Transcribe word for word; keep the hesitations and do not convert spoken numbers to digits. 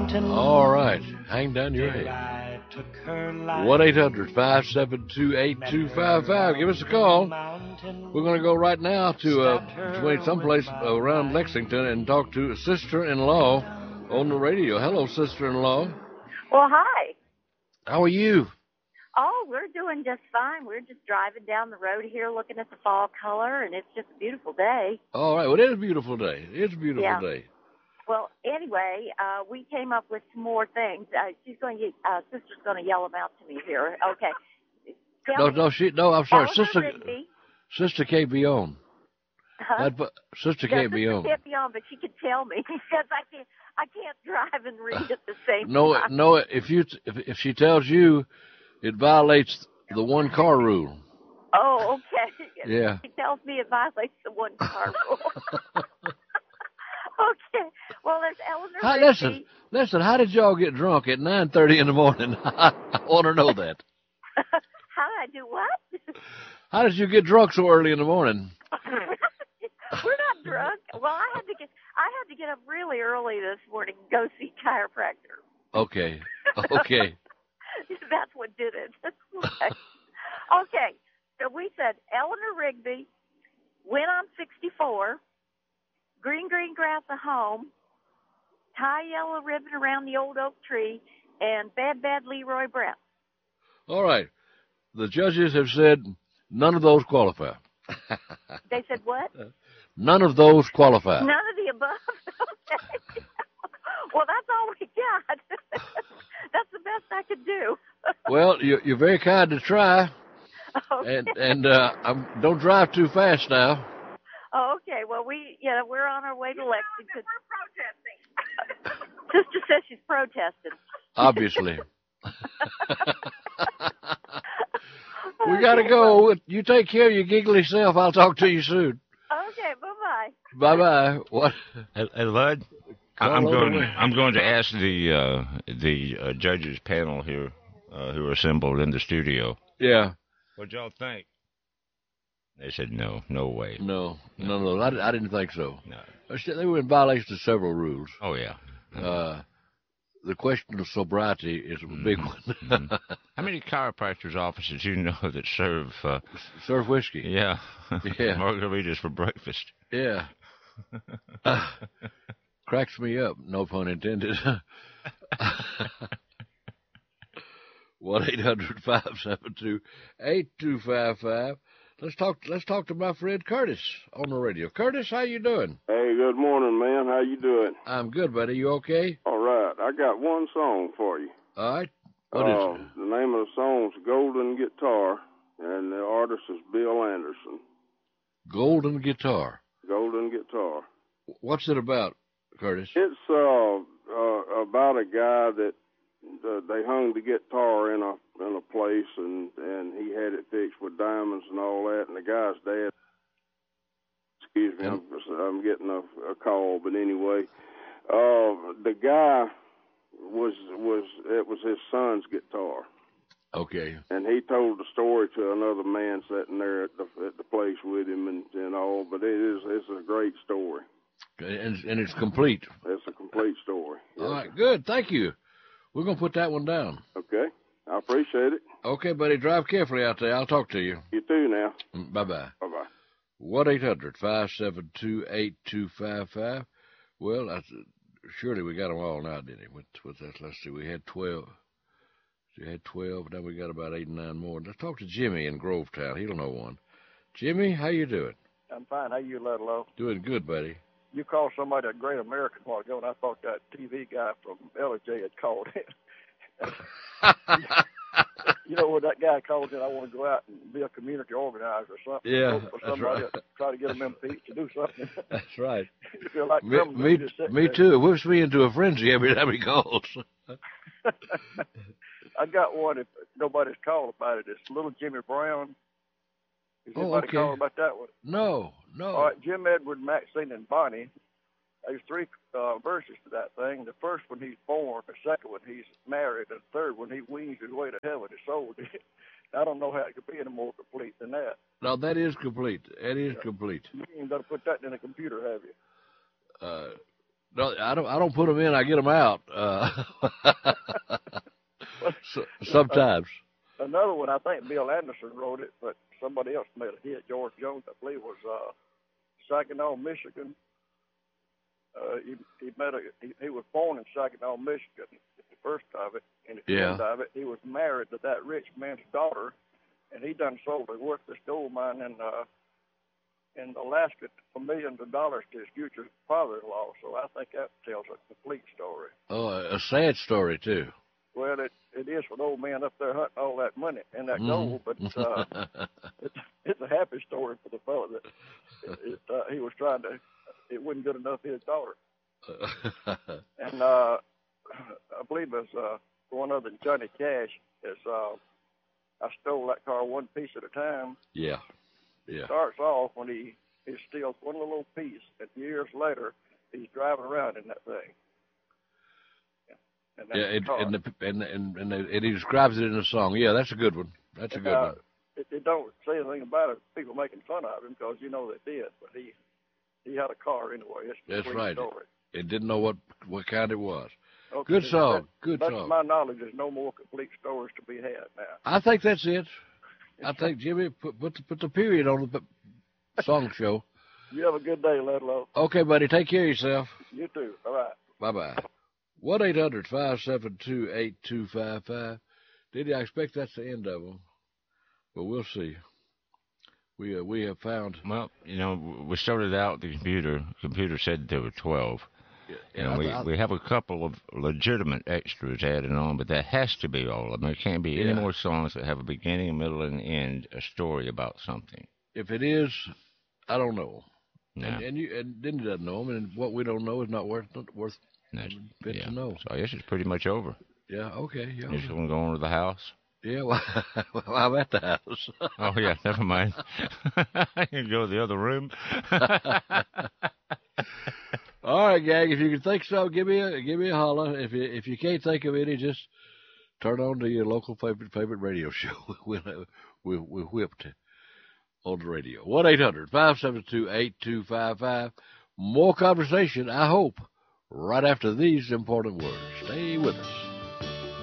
mountain. All right. Hang down your head. one eight hundred five seven two eight two five five. Give us a call. We're going to go right now to uh, between someplace around Lexington and talk to a sister-in-law on the radio. Hello, sister-in-law. Well, hi. How are you? Oh, we're doing just fine. We're just driving down the road here looking at the fall color, and it's just a beautiful day. All right. Well, it is a beautiful day. It's a beautiful yeah. day. Well, anyway, uh, we came up with some more things. Uh, she's going to, uh, sister's going to yell them out to me here. Okay. Tell No, me, no, she, no. I'm sorry, Eleanor sister. Rigby. Sister can't be on. Huh? That, sister Yeah, can't be sister on. can't be on, but she can tell me because I can't. I can't drive and read at the same No, time. no. If you, if, if she tells you, it violates the one car rule. Oh, okay. Yeah. She tells me it violates the one car rule. Okay. Well, there's Eleanor Hi, Rigby. listen, listen. How did y'all get drunk at nine thirty in the morning? I want to know that. How did I do what? How did you get drunk so early in the morning? We're not drunk. Well, I had to get I had to get up really early this morning and go see a chiropractor. Okay. Okay. That's what did it. Okay. Okay. So we said Eleanor Rigby, When I'm sixty-four, Green Green Grass a Home, Tie Yellow Ribbon Around the Old Oak Tree, and Bad Bad Leroy Brown. All right. The judges have said none of those qualify. They said what? None of those qualify. None of the above? Okay. Well, that's all we got. That's the best I could do. Well, you're, you're very kind to try. Okay. And and uh, I'm, don't drive too fast now. Oh, okay. Well, we, yeah, we're on our way to Lexington. We're protesting. Sister says she's protesting. Obviously. We got to go. You take care of your giggly self. I'll talk to you soon. Okay, bye-bye. Bye-bye. What? Hey, hey Lud, Call I'm over going. me. I'm going to ask the uh, the uh, judges panel here, uh, who are assembled in the studio. Yeah. What y'all think? They said no, no way. No, no, no. I, I didn't think so. No. They were in violation of several rules. Oh yeah. Uh, the question of sobriety is a big one. Mm-hmm. How many chiropractors' offices do you know that serve uh, serve whiskey? Yeah. Yeah. Margaritas for breakfast. Yeah. Uh, cracks me up. No pun intended. One eight hundred five seven two eight two five five. Let's talk. Let's talk to my friend Curtis on the radio. Curtis, how you doing? Hey, good morning, man. How you doing? I'm good, buddy. You okay? All right. I got one song for you. All right. What is uh, it? The name of the song's Golden Guitar, and the artist is Bill Anderson. Golden Guitar. Golden Guitar. What's it about, Curtis? It's uh, uh, about a guy that uh, they hung the guitar in a in a place, and, and he had it fixed with diamonds and all that. And the guy's dad. Excuse me, I'm, I'm getting a, a call, but anyway, uh, the guy was was it was his son's guitar. Okay. And he told the story to another man sitting there at the at the place with him and, and all. But it is it's a great story. And, and it's complete. It's a complete story. Yes, all right, good. Thank you. We're going to put that one down. Okay. I appreciate it. Okay, buddy. Drive carefully out there. I'll talk to you. You too now. Bye-bye. Bye-bye. one eight hundred five seven two eight two five five. Well, that's, surely we got them all now, didn't we? What, what's that? Let's see. We had twelve. We had twelve. Now we got about eight and nine more. Let's talk to Jimmy in Grovetown. He'll know one. Jimmy, how you doing? I'm fine. How you, Ludlow? Doing good, buddy. You called somebody a great American a while ago, and I thought that T V guy from L J had called in. You know, when that guy called in, I want to go out and be a community organizer or something. Yeah, for that's somebody right. else, try to get them impeached to do something. That's right. You feel like Me, criminals, me, you just sit me there. too. It whips me into a frenzy every time he calls. I got one. If nobody's called about it, it's Little Jimmy Brown. Has Oh, anybody okay. called about that one? No, no. All right, Jim Edward, Maxine, and Bonnie. There's three uh, verses to that thing. The first one, he's born. The second one, he's married. And the third one, he weans his way to heaven. His soul did. I don't know how it could be any more complete than that. No, that is complete. That is Yeah. complete. You ain't got to put that in a computer, have you? Uh, No, I don't. I don't put them in. I get them out. Uh, so, sometimes. Another one, I think Bill Anderson wrote it, but somebody else made a hit. George Jones, I believe, was uh, Saginaw, Michigan. Uh, he he met a he, he was born in Saginaw, Michigan. The first of it, and at the Yeah. end of it, he was married to that rich man's daughter, and he done sold a worthless gold mine in uh, in Alaska for millions of dollars to his future father-in-law. So I think that tells a complete story. Oh, a sad story too. Well, it it is for the old man up there hunting all that money and that Mhm. gold, but uh, it's it's a happy story for the fellow that it, it, uh, he was trying to. It wasn't good enough for his daughter. And uh, I believe it's uh, one other than Johnny Cash is uh, I stole that car one piece at a time. Yeah, yeah. Starts off when he, he steals one little piece, and years later he's driving around in that thing. And that's Yeah, the it, car. and, the, and and and and he describes it in the song. Yeah, that's a good one. That's a And, good uh, one. It, it don't say anything about it. People making fun of him because you know they did, but he he had a car anyway. It's a That's complete right. Story. It didn't know what what kind it was. Okay, Good song. that- Good That's song. my knowledge. There's no more complete stories to be had now. I think that's it. I think Jimmy put put the, put the period on the p- song show. You have a good day, Ludlow. Okay, buddy. Take care of yourself. You too. All right. Bye bye. One eight hundred five seven two eight two five five. Did I expect that's the end of them? But we'll see. We uh, we have found. Well, you know, we started out the computer. Computer said there were twelve. Yeah, And I- we, I- we have a couple of legitimate extras added on, but that has to be all of them. There can't be any Yeah. more songs that have a beginning, a middle, and end, a story about something. If it is, I don't know. No, And, and you and Denny doesn't know them, and what we don't know is not worth worth that's, fit yeah. to know. So I guess it's pretty much over. Yeah. Okay. Yeah. You just want to go on to the house? Yeah. Well, well, I'm at the house. Oh, yeah, never mind. You can go to the other room. All right, gang. If you can think so, give me a give me a holler. If you if you can't think of any, just turn on to your local favorite favorite radio show. We'll we'll, we'll whipped on the radio. One eight hundred five seven two eight two five five. More conversation, I hope, right after these important words. Stay with us.